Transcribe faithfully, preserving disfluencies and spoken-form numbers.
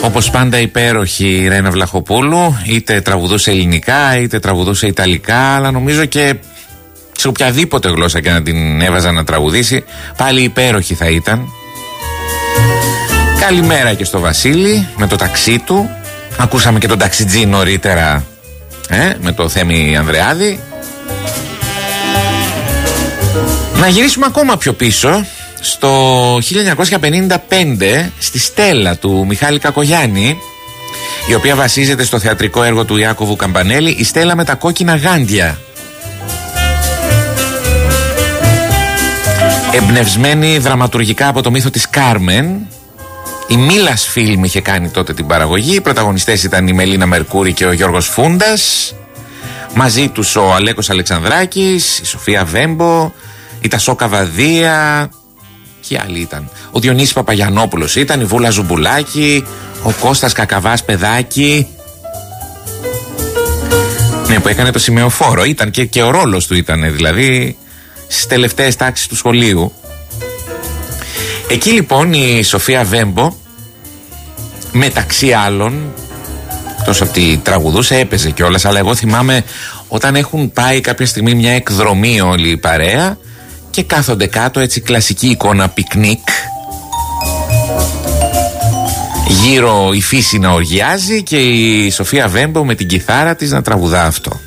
Όπως πάντα υπέροχη η Ρένα Βλαχοπούλου, είτε τραγουδούσε ελληνικά είτε τραγουδούσε ιταλικά, αλλά νομίζω και σε οποιαδήποτε γλώσσα και να την έβαζα να τραγουδήσει πάλι υπέροχη θα ήταν. Καλημέρα και στο Βασίλη με το ταξί του. Ακούσαμε και τον ταξιτζή νωρίτερα, ε, με το Θέμη Ανδρεάδη. Να γυρίσουμε ακόμα πιο πίσω, στο χίλια εννιακόσια πενήντα πέντε, στη Στέλλα του Μιχάλη Κακογιάννη, η οποία βασίζεται στο θεατρικό έργο του Ιάκωβου Καμπανέλη, η Στέλλα με τα κόκκινα γάντια. Εμπνευσμένη δραματουργικά από το μύθο της Κάρμεν. Η Μίλας Φιλμ είχε κάνει τότε την παραγωγή. Οι πρωταγωνιστές ήταν η Μελίνα Μερκούρη και ο Γιώργος Φούντας. Μαζί τους ο Αλέκος Αλεξανδράκης, η Σοφία Βέμπο, η Τασό Καβαδία. Ποιοι άλλοι ήταν? Ο Διονύσης Παπαγιαννόπουλος ήταν, η Βούλα Ζουμπουλάκη, ο Κώστας Κακαβάς Παιδάκη. Ναι, που έκανε το σημεοφόρο. Ήταν και, και ο ρόλος του ήταν, δηλαδή, στις τελευταίες τάξεις του σχολείου. Εκεί λοιπόν η Σοφία Βέμπο, μεταξύ άλλων, εκτός από τη τραγουδούσε, έπαιζε κιόλας, αλλά εγώ θυμάμαι όταν έχουν πάει κάποια στιγμή μια εκδρομή όλη η παρέα και κάθονται κάτω, έτσι κλασική εικόνα πικνίκ, γύρω η φύση να οργιάζει και η Σοφία Βέμπο με την κιθάρα της να τραγουδά αυτό.